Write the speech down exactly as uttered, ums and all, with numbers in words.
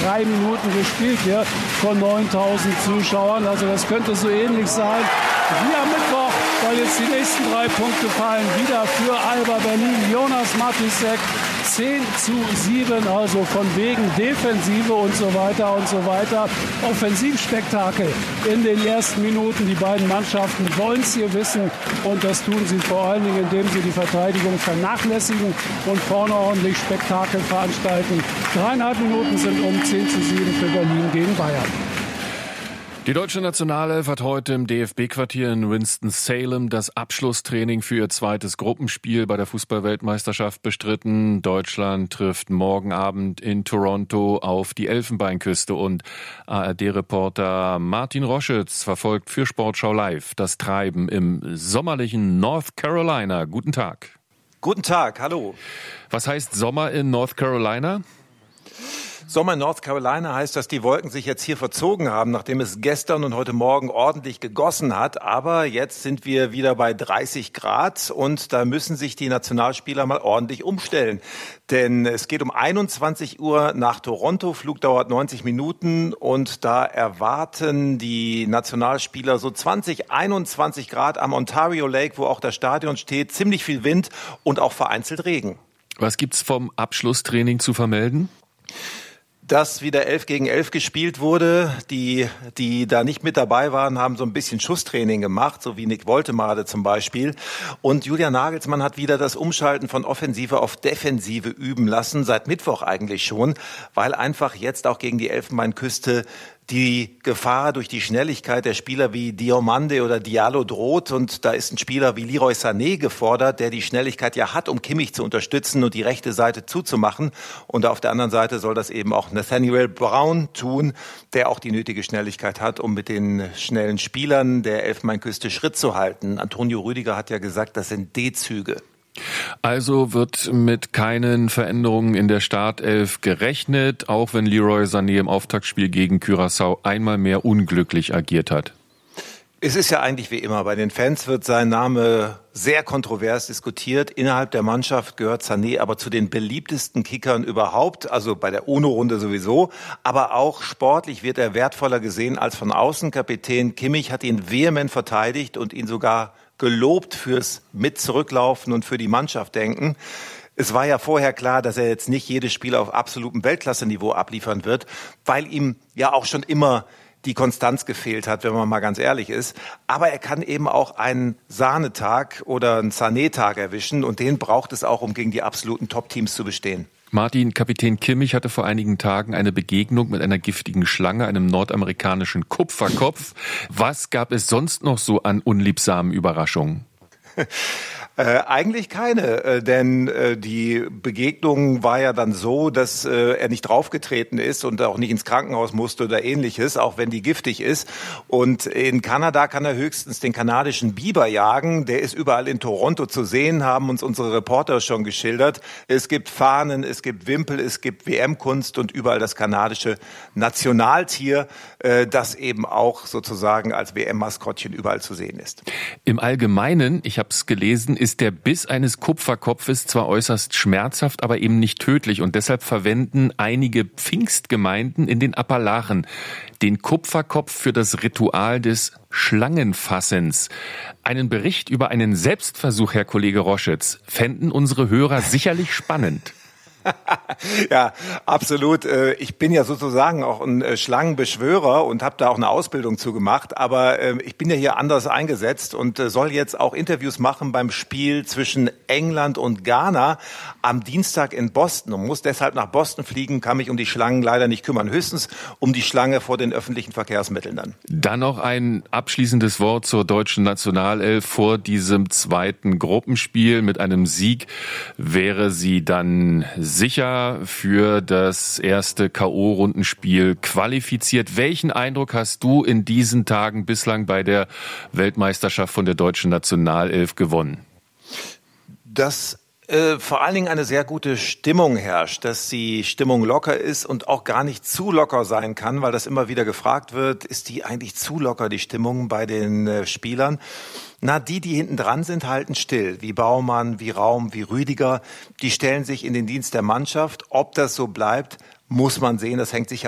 drei Minuten gespielt wird von neuntausend Zuschauern. Also das könnte so ähnlich sein wie am Mittwoch, weil jetzt die nächsten drei Punkte fallen wieder für Alba Berlin. Jonas Matisek, zehn zu sieben, also von wegen Defensive und so weiter und so weiter. Offensivspektakel in den ersten Minuten. Die beiden Mannschaften wollen es hier wissen und das tun sie vor allen Dingen, indem sie die Verteidigung vernachlässigen und vorne ordentlich Spektakel veranstalten. Dreieinhalb Minuten sind um, zehn zu sieben für Berlin gegen Bayern. Die deutsche Nationalelf hat heute im D F B-Quartier in Winston-Salem das Abschlusstraining für ihr zweites Gruppenspiel bei der Fußball-Weltmeisterschaft bestritten. Deutschland trifft morgen Abend in Toronto auf die Elfenbeinküste und A R D-Reporter Martin Roschütz verfolgt für Sportschau Live das Treiben im sommerlichen North Carolina. Guten Tag. Guten Tag, hallo. Was heißt Sommer in North Carolina? Sommer in North Carolina heißt, dass die Wolken sich jetzt hier verzogen haben, nachdem es gestern und heute Morgen ordentlich gegossen hat. Aber jetzt sind wir wieder bei dreißig Grad und da müssen sich die Nationalspieler mal ordentlich umstellen. Denn es geht um einundzwanzig Uhr nach Toronto, Flug dauert neunzig Minuten und da erwarten die Nationalspieler so zwanzig, einundzwanzig Grad am Ontario Lake, wo auch das Stadion steht, ziemlich viel Wind und auch vereinzelt Regen. Was gibt's vom Abschlusstraining zu vermelden? Dass wieder elf gegen elf gespielt wurde. Die, die da nicht mit dabei waren, haben so ein bisschen Schusstraining gemacht, so wie Nick Woltemade zum Beispiel. Und Julian Nagelsmann hat wieder das Umschalten von Offensive auf Defensive üben lassen, seit Mittwoch eigentlich schon, weil einfach jetzt auch gegen die Elfenbeinküste die Gefahr durch die Schnelligkeit der Spieler wie Diomande oder Diallo droht. Und da ist ein Spieler wie Leroy Sané gefordert, der die Schnelligkeit ja hat, um Kimmich zu unterstützen und die rechte Seite zuzumachen. Und auf der anderen Seite soll das eben auch Nathaniel Brown tun, der auch die nötige Schnelligkeit hat, um mit den schnellen Spielern der Elfenbeinküste Schritt zu halten. Antonio Rüdiger hat ja gesagt, das sind D-Züge. Also wird mit keinen Veränderungen in der Startelf gerechnet, auch wenn Leroy Sané im Auftaktspiel gegen Curaçao einmal mehr unglücklich agiert hat. Es ist ja eigentlich wie immer. Bei den Fans wird sein Name sehr kontrovers diskutiert. Innerhalb der Mannschaft gehört Sané aber zu den beliebtesten Kickern überhaupt, also bei der UNO-Runde sowieso. Aber auch sportlich wird er wertvoller gesehen als von außen. Kapitän Kimmich hat ihn vehement verteidigt und ihn sogar gelobt fürs mit zurücklaufen und für die Mannschaft denken. Es war ja vorher klar, dass er jetzt nicht jedes Spiel auf absolutem Weltklasse-Niveau abliefern wird, weil ihm ja auch schon immer die Konstanz gefehlt hat, wenn man mal ganz ehrlich ist. Aber er kann eben auch einen Sahnetag oder einen Sané-Tag erwischen und den braucht es auch, um gegen die absoluten Top-Teams zu bestehen. Martin, Kapitän Kimmich hatte vor einigen Tagen eine Begegnung mit einer giftigen Schlange, einem nordamerikanischen Kupferkopf. Was gab es sonst noch so an unliebsamen Überraschungen? Äh, eigentlich keine, äh, denn äh, die Begegnung war ja dann so, dass äh, er nicht draufgetreten ist und auch nicht ins Krankenhaus musste oder ähnliches, auch wenn die giftig ist. Und in Kanada kann er höchstens den kanadischen Biber jagen. Der ist überall in Toronto zu sehen, haben uns unsere Reporter schon geschildert. Es gibt Fahnen, es gibt Wimpel, es gibt W M-Kunst und überall das kanadische Nationaltier, äh, das eben auch sozusagen als W M-Maskottchen überall zu sehen ist. Im Allgemeinen, ich habe es gelesen, ist der Biss eines Kupferkopfes zwar äußerst schmerzhaft, aber eben nicht tödlich. Und deshalb verwenden einige Pfingstgemeinden in den Appalachen den Kupferkopf für das Ritual des Schlangenfassens. Einen Bericht über einen Selbstversuch, Herr Kollege Roschütz, fänden unsere Hörer sicherlich spannend. Ja, absolut. Ich bin ja sozusagen auch ein Schlangenbeschwörer und habe da auch eine Ausbildung zu gemacht. Aber ich bin ja hier anders eingesetzt und soll jetzt auch Interviews machen beim Spiel zwischen England und Ghana am Dienstag in Boston und muss deshalb nach Boston fliegen, kann mich um die Schlangen leider nicht kümmern. Höchstens um die Schlange vor den öffentlichen Verkehrsmitteln dann. Dann noch ein abschließendes Wort zur deutschen Nationalelf vor diesem zweiten Gruppenspiel. Mit einem Sieg wäre sie dann sicher für das erste K O-Rundenspiel qualifiziert. Welchen Eindruck hast du in diesen Tagen bislang bei der Weltmeisterschaft von der deutschen Nationalelf gewonnen? Das äh, vor allen Dingen eine sehr gute Stimmung herrscht, dass die Stimmung locker ist und auch gar nicht zu locker sein kann, weil das immer wieder gefragt wird, ist die eigentlich zu locker, die Stimmung bei den äh, Spielern? Na, die, die hinten dran sind, halten still, wie Baumann, wie Raum, wie Rüdiger. Die stellen sich in den Dienst der Mannschaft. Ob das so bleibt, muss man sehen. Das hängt sicher